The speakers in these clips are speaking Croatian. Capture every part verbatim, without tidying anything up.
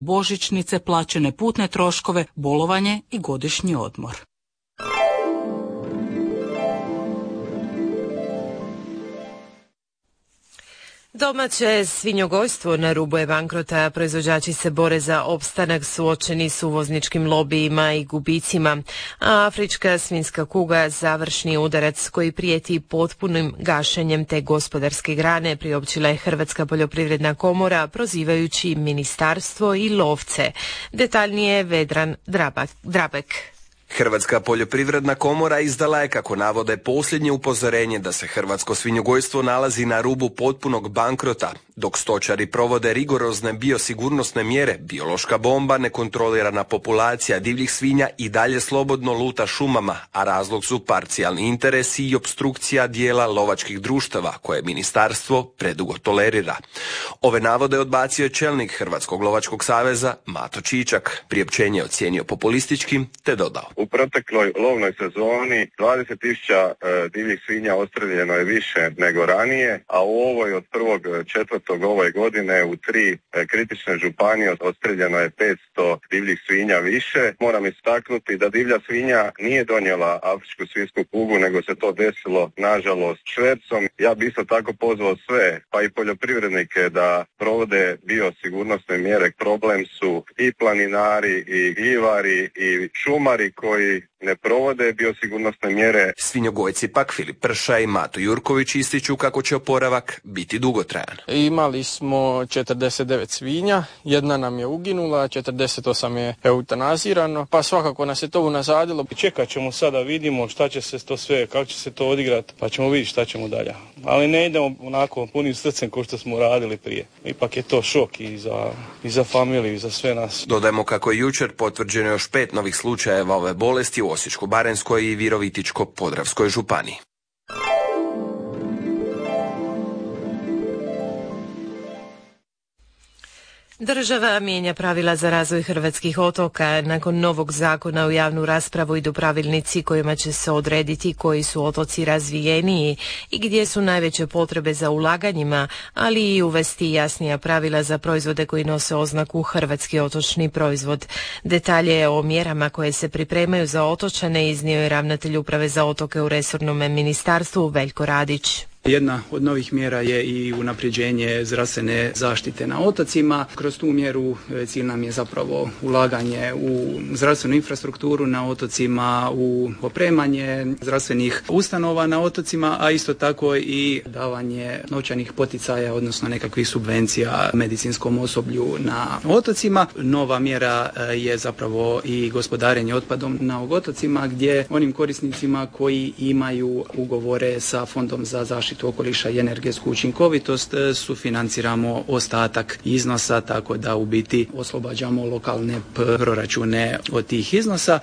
božićnice, plaćene putne troškove, bolovanje i godišnji odmor. Domaće svinjogojstvo na rubu je bankrota, proizvođači se bore za opstanak, suočeni s uvozničkim lobijima i gubicima, a afrička svinjska kuga završni udarac koji prijeti potpunim gašenjem te gospodarske grane priopćila je Hrvatska poljoprivredna komora prozivajući ministarstvo i lovce. Detaljnije Vedran Drabek. Hrvatska poljoprivredna komora izdala je, kako navode, posljednje upozorenje da se hrvatsko svinjogojstvo nalazi na rubu potpunog bankrota, dok stočari provode rigorozne biosigurnosne mjere. Biološka bomba, nekontrolirana populacija divljih svinja i dalje slobodno luta šumama, a razlog su parcijalni interesi i opstrukcija dijela lovačkih društava koje ministarstvo predugo tolerira. Ove navode odbacio je čelnik Hrvatskog lovačkog saveza Mato Čičak. Priopćenje ocijenio populističkim te dodao: U protekloj lovnoj sezoni dvadeset tisuća e, divljih svinja odstreljeno je više nego ranije, a u ovoj od prvog četvrtog ove godine u tri e, kritične županije odstreljeno je petsto divljih svinja više. Moram istaknuti da divlja svinja nije donijela afričku svinjsku kugu, nego se to desilo nažalost švercom. Ja bih isto tako pozvao sve, pa i poljoprivrednike, da provode biosigurnosne mjere. Problem su i planinari, i gljivari, i šumari koji ne provode biosigurnosne mjere. Svinjogojci pak Filip Prša i Mato Jurković ističu kako će oporavak biti dugotrajan. Imali smo četrdeset devet svinja, jedna nam je uginula, četrdeset osam je eutanazirano, pa svakako nas je to unazadilo. Čekat ćemo sada, vidimo šta će se to sve, kako će se to odigrati, pa ćemo vidjeti šta ćemo dalje. Ali ne idemo onako punim srcem kao što smo radili prije. Ipak je to šok i za, i za familiju i za sve nas. Dodajmo kako je jučer potvrđeno još pet novih slučajeva ove bolesti u Osječko-baranjskoj i Virovitičko-podravskoj županiji. Država mijenja pravila za razvoj hrvatskih otoka. Nakon novog zakona u javnu raspravu idu pravilnici kojima će se odrediti koji su otoci razvijeniji i gdje su najveće potrebe za ulaganjima, ali i uvesti jasnija pravila za proizvode koji nose oznaku hrvatski otočni proizvod. Detalje o mjerama koje se pripremaju za otočane iznio je ravnatelj uprave za otoke u resornom ministarstvu Veljko Radić. Jedna od novih mjera je i unapređenje zdravstvene zaštite na otocima. Kroz tu mjeru cilj nam je zapravo ulaganje u zdravstvenu infrastrukturu na otocima, u opremanje zdravstvenih ustanova na otocima, a isto tako i davanje novčanih poticaja, odnosno nekakvih subvencija medicinskom osoblju na otocima. Nova mjera je zapravo i gospodarenje otpadom na otocima, gdje onim korisnicima koji imaju ugovore sa Fondom za zaštitu okoliša i energetsku učinkovitost sufinanciramo ostatak iznosa, tako da u biti oslobađamo lokalne proračune od tih iznosa.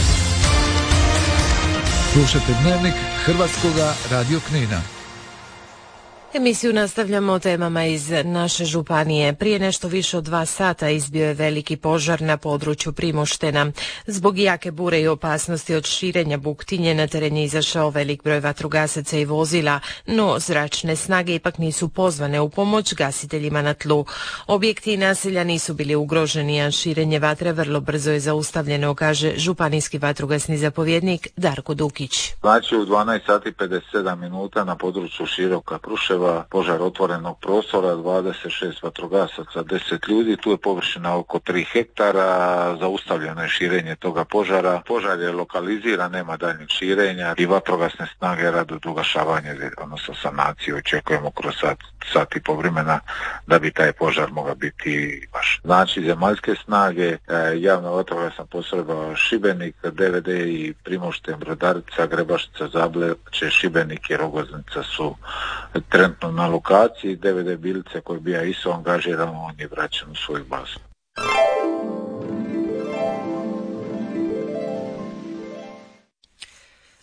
Slušajte Dnevnik Hrvatskoga radio Knina. Emisiju nastavljamo temama iz naše županije. Prije nešto više od dva sata izbio je veliki požar na području Primoštena. Zbog jake bure i opasnosti od širenja buktinje na teren je izašao velik broj vatrogasaca i vozila, no zračne snage ipak nisu pozvane u pomoć gasiteljima na tlu. Objekti i naselja nisu bili ugroženi, a širenje vatre vrlo brzo je zaustavljeno, kaže županijski vatrogasni zapovjednik Darko Dukić. Znači u dvanaest sati pedeset sedam minuta na području Široka Pruševa požar otvorenog prostora, dvadeset šest vatrogasaca, deset ljudi, tu je površina oko tri hektara, zaustavljeno je širenje toga požara. Požar je lokaliziran, nema daljnjeg širenja i vatrogasne snage rade ugašavanje, odnosno sanaciju, očekujemo kroz sat, sat i po vremena da bi taj požar mogao biti baš. Znači zemaljske snage, javna vatrogasna postrojba Šibenik, D V D i Primošten, Brodarica, Grebaštica, Zableće, Šibenik i Rogoznica su trenutno na lokaciji. D V D Bilice koji bija isto angažiran, on je vraćan u svoju bazu.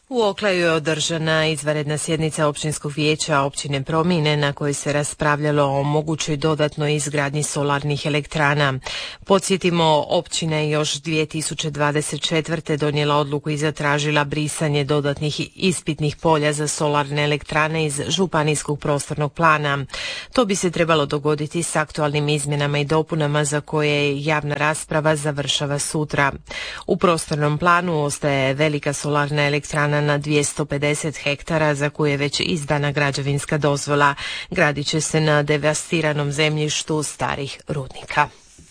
U Oklaju je održana izvanredna sjednica općinskog vijeća općine Promine na kojoj se raspravljalo o mogućoj dodatnoj izgradnji solarnih elektrana. Podsjetimo, općina je još dvije tisuće dvadeset četvrte donijela odluku i zatražila brisanje dodatnih ispitnih polja za solarne elektrane iz županijskog prostornog plana. To bi se trebalo dogoditi s aktualnim izmjenama i dopunama za koje javna rasprava završava sutra. U prostornom planu ostaje velika solarna elektrana na dvjesto pedeset hektara za koju je već izdana građevinska dozvola. Gradit će se na devastiranom zemljištu starih rudnika.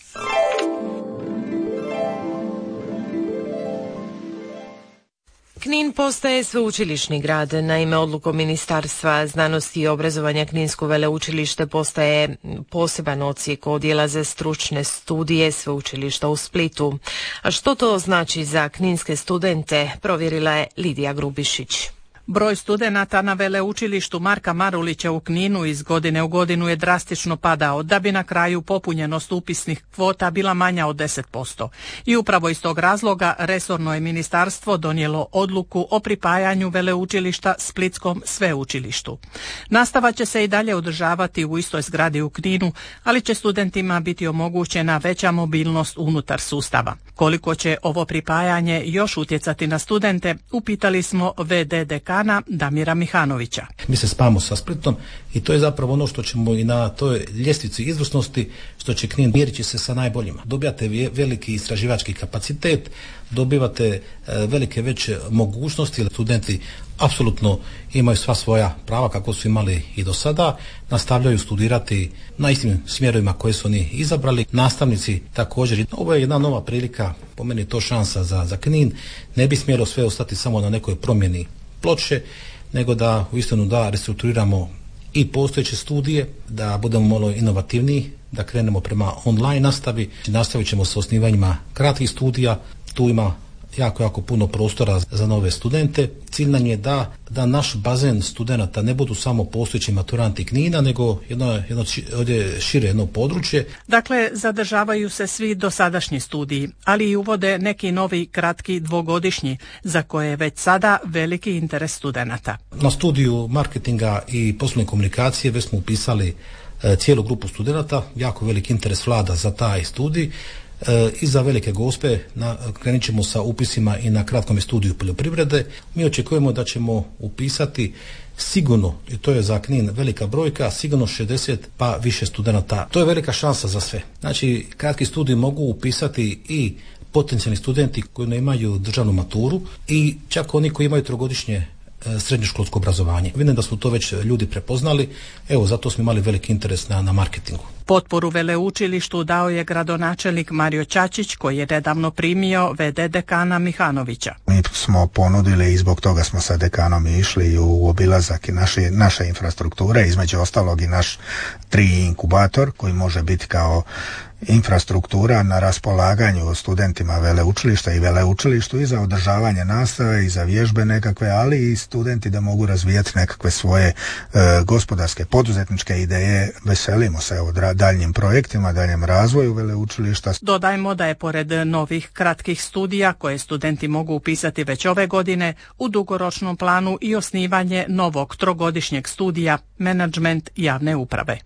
Knin postaje sveučilišni grad. Naime, odlukom Ministarstva znanosti i obrazovanja Kninsko veleučilište postaje poseban odsjek odjela za stručne studije sveučilišta u Splitu. A što to znači za kninske studente, provjerila je Lidija Grubišić. Broj studenata na veleučilištu Marka Marulića u Kninu iz godine u godinu je drastično padao, da bi na kraju popunjenost upisnih kvota bila manja od deset posto. I upravo iz tog razloga resorno je ministarstvo donijelo odluku o pripajanju veleučilišta Splitskom sveučilištu. Nastava će se i dalje održavati u istoj zgradi u Kninu, ali će studentima biti omogućena veća mobilnost unutar sustava. Koliko će ovo pripajanje još utjecati na studente, upitali smo ve de dekana Damira Mihanovića. Mi se spajamo sa Splitom i to je zapravo ono što ćemo i na toj ljestvici izvrsnosti, što će Knin mjeriti se sa najboljima. Dobijate veliki istraživački kapacitet, dobivate velike veće mogućnosti, studenti apsolutno imaju sva svoja prava kako su imali i do sada, nastavljaju studirati na istim smjerovima koje su oni izabrali, nastavnici također. Ovo je jedna nova prilika, po meni je to šansa za, za Knin, ne bi smjelo sve ostati samo na nekoj promjeni ploče, nego da uistinu da restrukturiramo i postojeće studije, da budemo malo inovativniji, da krenemo prema online nastavi, nastavit ćemo sa osnivanjima kratkih studija, tu ima jako, jako puno prostora za nove studente. Cilj nam je da, da naš bazen studenata ne budu samo postojeći maturanti Knina, nego jedno, jedno ovdje šire jedno područje. Dakle, zadržavaju se svi dosadašnji studiji, ali i uvode neki novi kratki dvogodišnji, za koje je već sada veliki interes studenata. Na studiju marketinga i poslovne komunikacije već smo upisali e, cijelu grupu studenata, jako veliki interes vlada za taj studij. E, I za Velike Gospe na, krenit ćemo sa upisima i na kratkom studiju poljoprivrede. Mi očekujemo da ćemo upisati sigurno, i to je za Knin velika brojka, sigurno šezdeset pa više studenata. To je velika šansa za sve. Znači, kratki studij mogu upisati i potencijalni studenti koji ne imaju državnu maturu i čak oni koji imaju trogodišnje srednjoškolsko obrazovanje. Vidim da su to već ljudi prepoznali, evo zato smo imali veliki interes na, na marketingu. Potporu veleučilištu dao je gradonačelnik Mario Čačić, koji je nedavno primio ve de dekana Mihanovića. Mi smo ponudili i zbog toga smo sa dekanom išli u obilazak i naše, naše infrastrukture, između ostalog i naš tri inkubator koji može biti kao infrastruktura na raspolaganju studentima veleučilišta i veleučilištu i za održavanje nastave i za vježbe nekakve, ali i studenti da mogu razvijati nekakve svoje e, gospodarske, poduzetničke ideje. Veselimo se evo daljnjim projektima, daljnjem razvoju veleučilišta. Dodajmo da je pored novih kratkih studija koje studenti mogu upisati već ove godine, u dugoročnom planu i osnivanje novog trogodišnjeg studija menadžment javne uprave.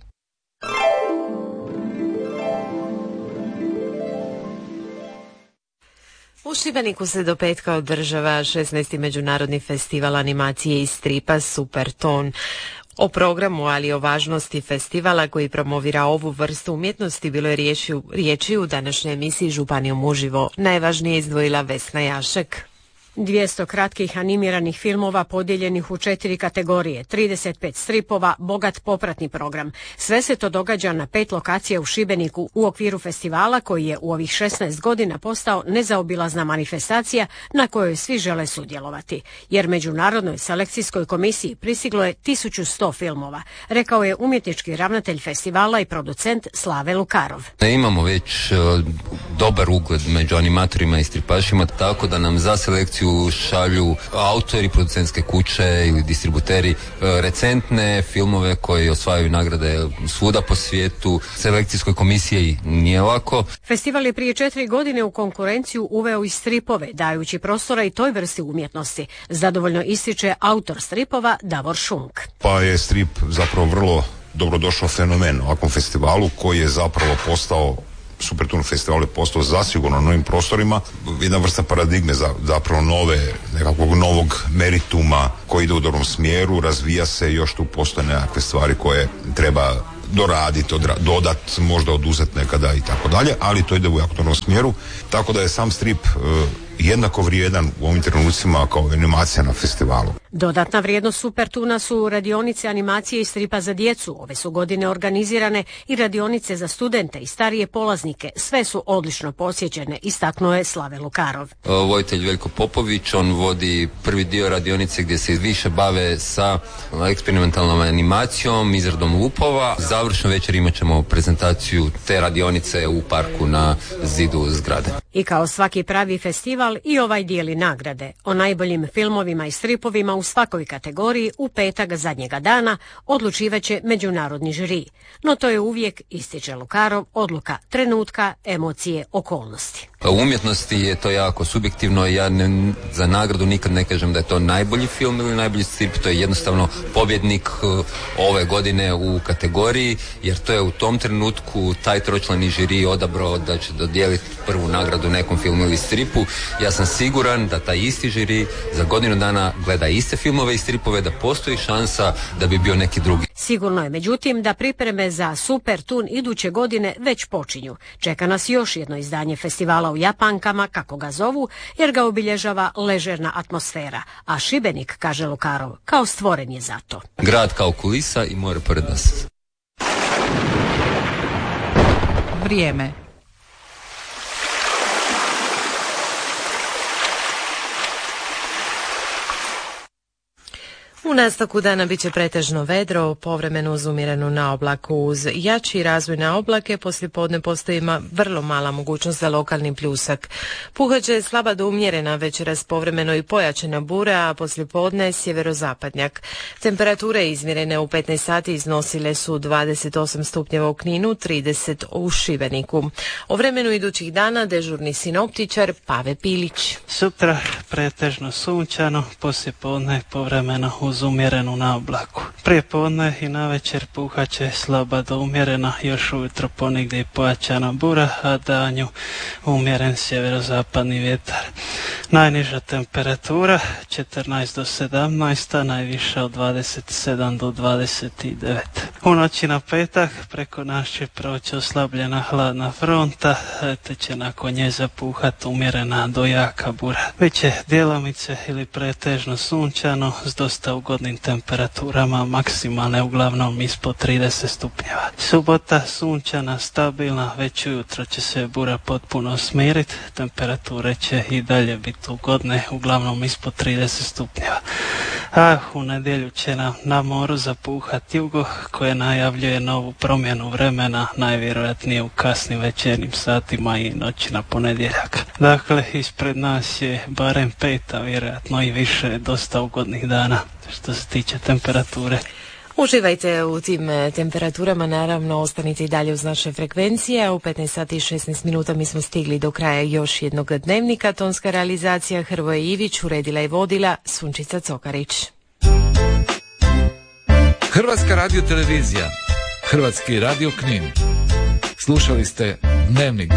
U Šibeniku se do petka održava šesnaesti međunarodni festival animacije i stripa Superton. O programu, ali i o važnosti festivala koji promovira ovu vrstu umjetnosti bilo je riječi, riječi u današnjoj emisiji Županijom uživo. Najvažnije izdvojila Vesna Jašek. dvjesto kratkih animiranih filmova podijeljenih u četiri kategorije, trideset pet stripova, bogat popratni program. Sve se to događa na pet lokacija u Šibeniku u okviru festivala koji je u ovih šesnaest godina postao nezaobilazna manifestacija na kojoj svi žele sudjelovati. Jer Međunarodnoj selekcijskoj komisiji pristiglo je tisuću sto filmova, rekao je umjetnički ravnatelj festivala i producent Slave Lukarov. Imamo već dobar ugled među animatorima i stripašima, tako da nam za selekciju šalju autori, producentske kuće ili distributeri recentne filmove koji osvajaju nagrade svuda po svijetu. Selekcijskoj komisiji nije lako. Festival je prije četiri godine u konkurenciju uveo i stripove, dajući prostora i toj vrsti umjetnosti. Zadovoljno ističe autor stripova Davor Šunk. Pa je strip zapravo vrlo dobrodošao fenomen ovakvom festivalu koji je zapravo postao, Supertun festival je postao zasigurno novim prostorima, jedna vrsta paradigme za, zapravo nove, nekakvog novog merituma koji ide u dobrom smjeru, razvija se, još tu postoje nekakve stvari koje treba doraditi, dodat, možda oduzeti nekada i tako dalje, ali to ide u jako dobrom smjeru, tako da je sam strip e, jednako vrijedan u ovim trenucima kao animacija na festivalu. Dodatna vrijednost Supertuna su radionice animacije i stripa za djecu. Ove su godine organizirane i radionice za studente i starije polaznike. Sve su odlično posjećene, istaknuo je Slave Lukarov. Vojitelj Veljko Popović, on vodi prvi dio radionice gdje se više bave sa eksperimentalnom animacijom, izradom lupova. Završno večer imat ćemo prezentaciju te radionice u parku na zidu zgrade. I kao svaki pravi festival, i ovaj dijeli nagrade. O najboljim filmovima i stripovima u svakoj kategoriji u petak zadnjega dana odlučivaće međunarodni žiri. No to je uvijek, ističe Lukarov, odluka trenutka, emocije, okolnosti. U umjetnosti je to jako subjektivno. Ja ne, za nagradu nikad ne kažem da je to najbolji film ili najbolji strip. To je jednostavno pobjednik uh, ove godine u kategoriji, jer to je u tom trenutku taj tročlani žiri odabrao da će dodijeliti prvu nagradu nekom filmu ili stripu. Ja sam siguran da taj isti žiri za godinu dana gleda iste filmove i stripove, da postoji šansa da bi bio neki drugi. Sigurno je, međutim, da pripreme za Supertun iduće godine već počinju. Čeka nas još jedno izdanje festivala u Japankama, kako ga zovu, jer ga obilježava ležerna atmosfera. A Šibenik, kaže Lukarov, kao stvoren je za to. Grad kao kulisa i more pored nas. Vrijeme. U nastavku dana bit će pretežno vedro, povremeno uz umjerenu naoblaku. Uz jači razvoj naoblake poslijepodne postoji vrlo mala mogućnost za lokalni pljusak. Puhaće slaba do umjerena, večeras povremeno i pojačana bura, a poslijepodne sjeverozapadnjak. Temperature izmjerene u petnaest sati iznosile su dvadeset osam stupnjeva u Kninu, trideset u Šibeniku. O vremenu idućih dana dežurni sinoptičar Pave Pilić. Sutra pretežno sunčano, poslijepodne povremeno uz umjerenu naoblaku. Prije podne i navečer puhaće slaba do umjerena, još ujutro ponegdje i pojačana bura, a danju umjeren sjeverozapadni vjetar. Najniža temperatura četrnaest do sedamnaest, a najviša od dvadeset sedam do dvadeset devet. U noći na petak preko nas će proći oslabljena hladna fronta, te će nakon nje zapuhati umjerena do jaka bura. Biće djelomice ili pretežno sunčano s dosta ugodnim temperaturama, maksimalne uglavnom ispod trideset stupnjeva. Subota sunčana, stabilna, već ujutro će se bura potpuno smiriti, temperature će i dalje biti ugodne, uglavnom ispod trideset stupnjeva. A u nedjelju će nam na moru zapuhati jugo koje najavljuje novu promjenu vremena, najvjerojatnije u kasnim večernjim satima i noći na ponedjeljak. Dakle, ispred nas je barem pet, a vjerojatno i više dosta ugodnih dana što se tiče temperature. Uživajte u tim temperaturama, naravno ostanite i dalje uz naše frekvencije. U petnaest sati i šesnaest minuta mi smo stigli do kraja još jednog dnevnika. Tonska realizacija Hrvoje Ivić, uredila i vodila Sunčica Cokarić. Hrvatska radiotelevizija, Hrvatski radio Knin. Slušali ste Dnevnik.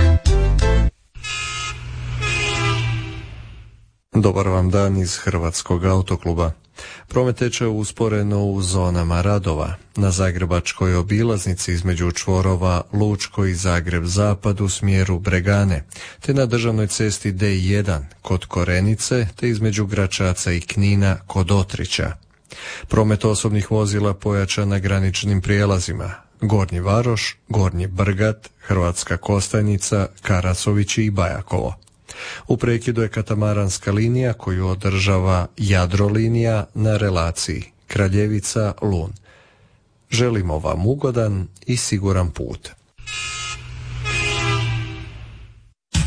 Dobar vam dan iz Hrvatskog autokluba. Promet teče usporeno u zonama radova. Na zagrebačkoj obilaznici između čvorova Lučko i Zagreb Zapad u smjeru Bregane, te na državnoj cesti D jedan kod Korenice, te između Gračaca i Knina kod Otrića. Promet osobnih vozila pojačan na graničnim prijelazima Gornji Varoš, Gornji Brgat, Hrvatska Kostajnica, Karasović i Bajakovo. U prekidu je katamaranska linija koju održava Jadrolinija na relaciji Kraljevica-Lun. Želimo vam ugodan i siguran put.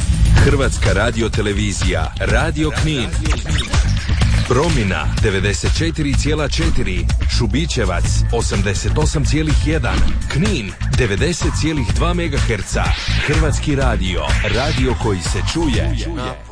Hrvatska radiotelevizija, Radio Knin. Promina devedeset četiri zarez četiri, Šubićevac osamdeset osam zarez jedan, Knin devedeset zarez dva megaherca. Hrvatski radio, radio koji se čuje.